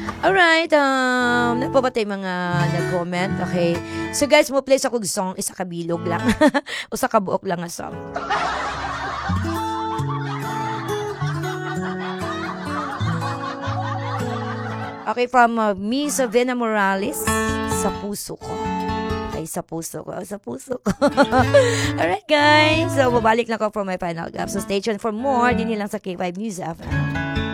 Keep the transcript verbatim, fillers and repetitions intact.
Alright, um, napabatay mga nag-comment. Okay. So guys, mo play sa kong song, isa ka bilog lang. O sa kabuok lang nga song. Okay, from uh, Miss Vena Morales, sa puso ko. Ay, sa puso ko. Sa puso ko. Alright, guys. So, babalik lang ko for my final gap. So, stay tuned for more. Dini lang sa K five News F M.